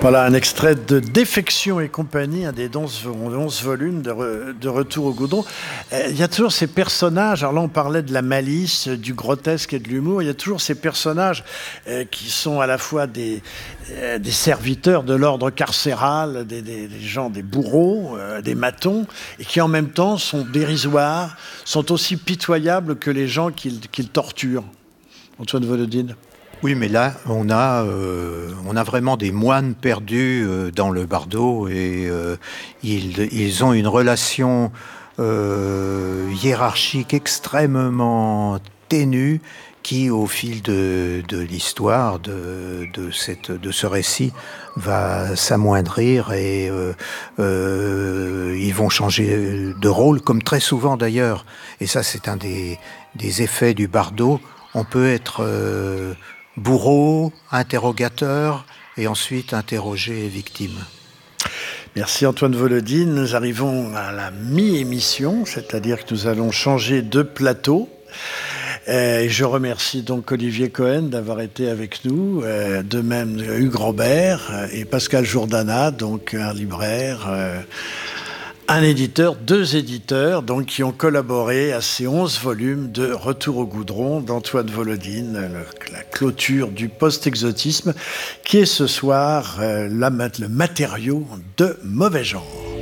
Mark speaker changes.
Speaker 1: Voilà un extrait de Défection et compagnie, un des 11 volumes de Retour au goudron. Il y a toujours ces personnages, alors là on parlait de la malice, du grotesque et de l'humour, il y a toujours ces personnages qui sont à la fois des serviteurs de l'ordre carcéral, des gens, des bourreaux, des matons, et qui en même temps sont dérisoires, sont aussi pitoyables que les gens qu'ils torturent. Antoine Volodine.
Speaker 2: Oui, mais là, on a vraiment des moines perdus dans le bardo et ils ont une relation hiérarchique extrêmement ténue qui, au fil de l'histoire de ce récit, va s'amoindrir et ils vont changer de rôle, comme très souvent d'ailleurs. Et ça, c'est un des effets du bardo. On peut être bourreau, interrogateur, et ensuite interroger victime.
Speaker 1: Merci Antoine Volodine. Nous arrivons à la mi-émission, c'est-à-dire que nous allons changer de plateau. Et je remercie donc Olivier Cohen d'avoir été avec nous, de même Hugues Robert et Pascal Jourdana, donc un libraire, un éditeur, 2 éditeurs donc, qui ont collaboré à ces 11 volumes de Retour au goudron d'Antoine Volodine, la clôture du post-exotisme, qui est ce soir le matériau de mauvais genre.